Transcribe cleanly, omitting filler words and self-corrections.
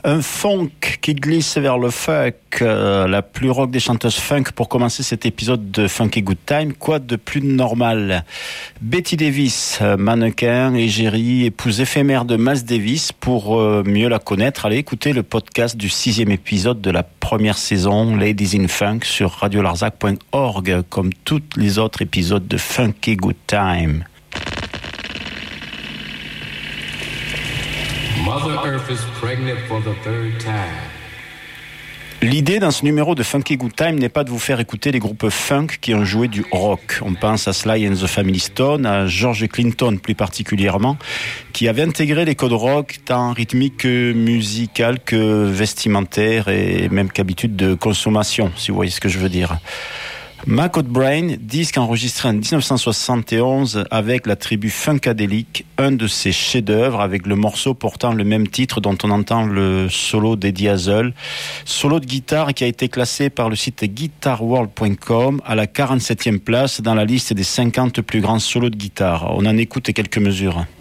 Un funk qui glisse vers le funk, la plus rock des chanteuses funk pour commencer cet épisode de Funky Good Time. Quoi de plus normal? Betty Davis, mannequin, égérie, épouse éphémère de Miles Davis. Pour mieux la connaître, allez écouter le podcast du 6e épisode de la première saison, Ladies in Funk, sur radiolarzac.org, comme tous les autres épisodes de Funky Good Time. Mother Earth is pregnant for the third time. L'idée dans ce numéro de Funky Good Time n'est pas de vous faire écouter les groupes funk qui ont joué du rock. On pense à Sly and the Family Stone, à George Clinton plus particulièrement, qui avait intégré les codes rock tant rythmiques que musical que vestimentaire et même qu'habitude de consommation, si vous voyez ce que je veux dire. Macot Brain, disque enregistré en 1971 avec la tribu Funkadelic, un de ses chefs-d'œuvre avec le morceau portant le même titre dont on entend le solo d'Eddie Hazel. Solo de guitare qui a été classé par le site guitarworld.com à la 47e place dans la liste des 50 plus grands solos de guitare. On en écoute quelques mesures.